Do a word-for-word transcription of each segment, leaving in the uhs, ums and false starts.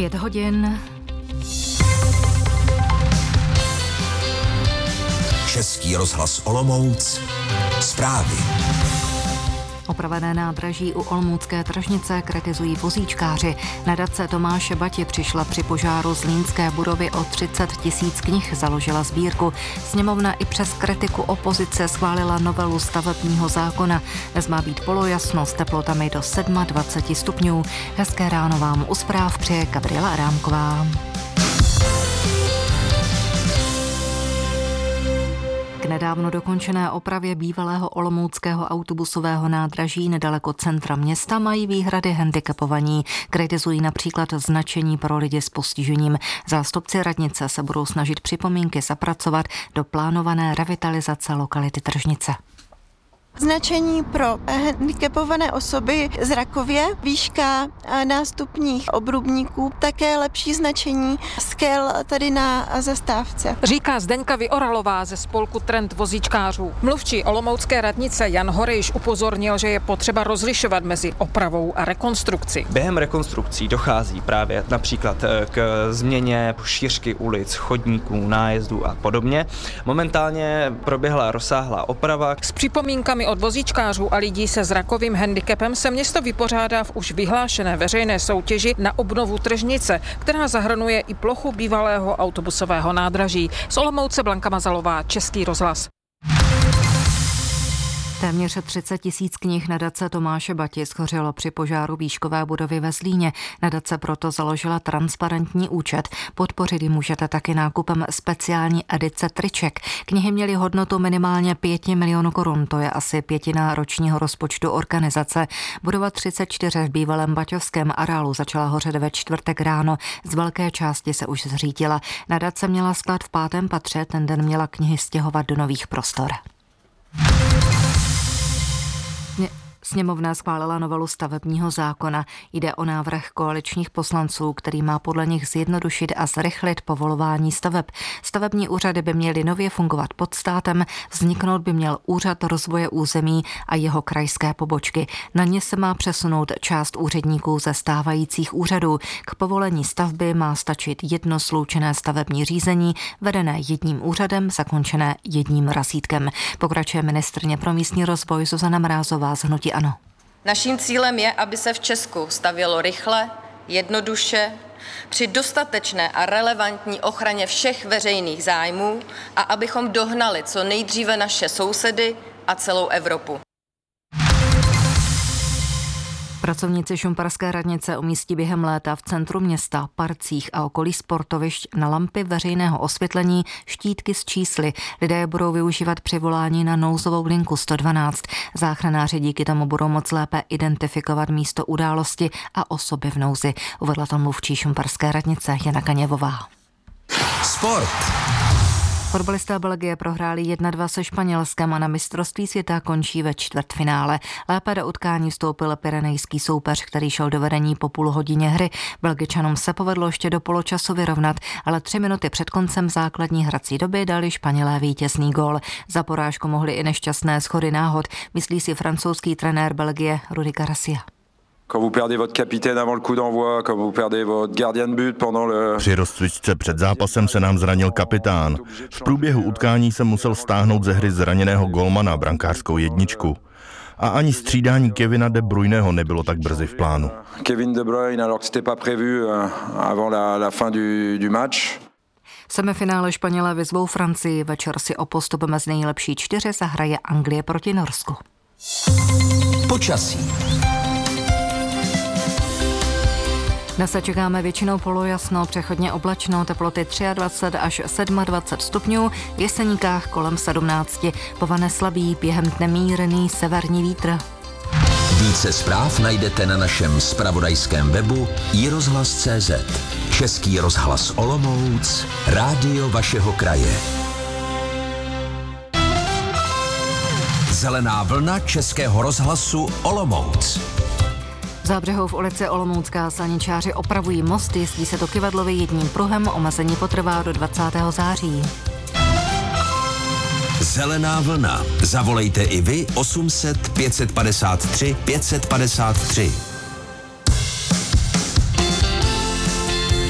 Pět hodin. Český rozhlas Olomouc. Zprávy. Opravené nádraží u olomoucké tržnice kritizují vozíčkáři. Nadace Tomáše Bati přišla při požáru zlínské budovy o třicet tisíc knih, založila sbírku. Sněmovna i přes kritiku opozice schválila novelu stavebního zákona. Dnes má být polojasno s teplotami do dvacet sedm stupňů. Hezké ráno vám u zpráv přeje Gabriela Adámková. K nedávno dokončené opravě bývalého olomouckého autobusového nádraží nedaleko centra města mají výhrady handicapovaní. Kritizují například značení pro lidi s postižením. Zástupci radnice se budou snažit připomínky zapracovat do plánované revitalizace lokality Tržnice. Značení pro handicapované osoby zrakově, výška nástupních obrubníků, také lepší značení skel tady na zastávce. Říká Zdeňka Vyoralová ze spolku Trend vozíčkářů. Mluvčí olomoucké radnice Jan Horejš upozornil, že je potřeba rozlišovat mezi opravou a rekonstrukcí. Během rekonstrukcí dochází právě například k změně šířky ulic, chodníků, nájezdů a podobně. Momentálně proběhla rozsáhlá oprava. S připomínkami od vozíčkářů a lidí se zrakovým handicapem se město vypořádá v už vyhlášené veřejné soutěži na obnovu tržnice, která zahrnuje i plochu bývalého autobusového nádraží. Z Olomouce Blanka Mazalová, Český rozhlas. Téměř třicet tisíc knih nadace Tomáše Bati schořelo při požáru výškové budovy ve Zlíně. Nadace proto založila transparentní účet. Podpořit ji můžete taky nákupem speciální edice triček. Knihy měly hodnotu minimálně pět milionů korun, to je asi pětina ročního rozpočtu organizace. Budova třicet čtyři v bývalém baťovském areálu začala hořet ve čtvrtek ráno. Z velké části se už zřítila. Nadace měla sklad v pátém patře, ten den měla knihy stěhovat do nových prostor. Sněmovna schválila novelu stavebního zákona. Jde o návrh koaličních poslanců, který má podle nich zjednodušit a zrychlit povolování staveb. Stavební úřady by měly nově fungovat pod státem, vzniknout by měl úřad rozvoje území a jeho krajské pobočky. Na ně se má přesunout část úředníků ze stávajících úřadů. K povolení stavby má stačit jedno sloučené stavební řízení, vedené jedním úřadem, zakončené jedním razítkem. Pokračuje ministryně pro místní rozvoj Zuzana Mrázová z hnutí ANO. Naším cílem je, aby se v Česku stavělo rychle, jednoduše, při dostatečné a relevantní ochraně všech veřejných zájmů a abychom dohnali co nejdříve naše sousedy a celou Evropu. Pracovníci šumperské radnice umístí během léta v centru města, parcích a okolí sportovišť na lampy veřejného osvětlení štítky s čísly. Lidé je budou využívat při volání na nouzovou linku sto dvanáct. Záchranáři díky tomu budou moc lépe identifikovat místo události a osoby v nouzi, uvedla to mluvčí šumperské radnice Jana Kaněvová. Sport. Fotbalisté Belgie prohráli jedna dva se Španělskem a na mistrovství světa končí ve čtvrtfinále. Lépe do utkání vstoupil pyrenejský soupeř, který šel do vedení po půl hodině hry. Belgičanům se povedlo ještě do poločasu vyrovnat, ale tři minuty před koncem základní hrací doby dali Španělé vítězný gól. Za porážku mohly i nešťastné schody náhod, myslí si francouzský trenér Belgie Rudi Garcia. Při rozcvičce před zápasem se nám zranil kapitán. V průběhu utkání jsem musel stáhnout ze hry zraněného golmana, brankářskou jedničku. A ani střídání Kevina De Bruyneho nebylo tak brzy v plánu. Kevin De Bruyne, alors que c'était pas prévu avant la, la fin du, du match. V semifinále Španělé vyzvou Francii, večer si o postup mezi nejlepší čtyři zahraje Anglie proti Norsku. Počasí. Dnes se čekáme většinou polojasno, přechodně oblačno, teploty dvacet tři až dvacet sedm stupňů, v Jeseníkách kolem sedmnáct. Povane slabý, během dne mírný severní vítr. Více zpráv najdete na našem zpravodajském webu i rozhlas tečka cé zet. Český rozhlas Olomouc, rádio vašeho kraje. Zelená vlna Českého rozhlasu Olomouc. Zábřehou v ulici Olomoucká silničáři opravují most, jezdí se do Kyvadlovy jedním pruhem, omezení potrvá do dvacátého září. Zelená vlna. Zavolejte i vy osm set pět padesát tři pět padesát tři.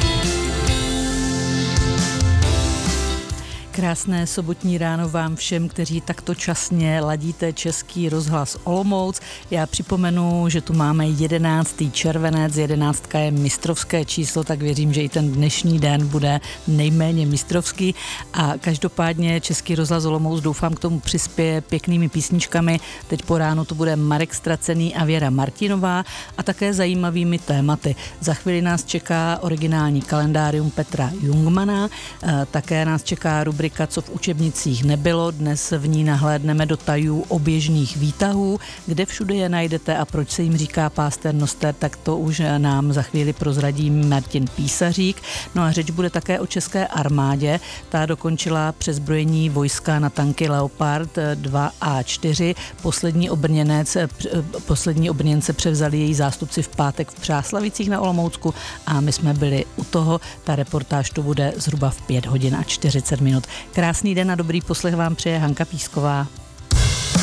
Krásné sobotní ráno vám všem, kteří takto časně ladíte Český rozhlas Olomouc. Já připomenu, že tu máme jedenáctý červenec, jedenáctka je mistrovské číslo, tak věřím, že i ten dnešní den bude nejméně mistrovský a každopádně Český rozhlas Olomouc doufám k tomu přispěje pěknými písničkami. Teď po ránu to bude Marek Stracený a Věra Martinová a také zajímavými tématy. Za chvíli nás čeká originální kalendárium Petra Jungmana, také nás čeká rubrika Co v učebnicích nebylo. Dnes v ní nahlédneme do tajů oběžných výtahů, kde všude je najdete a proč se jim říká pásternoster, tak to už nám za chvíli prozradí Martin Písařík. No a řeč bude také o české armádě. Ta dokončila přezbrojení vojska na tanky Leopard dva A čtyři. Poslední obrněnec, poslední obrněnce převzali její zástupci v pátek v Přáslavicích na Olomoucku a my jsme byli u toho. Ta reportáž to bude zhruba v pět hodin a čtyřicet minut. Krásný den a dobrý poslech vám přeje Hanka Písková.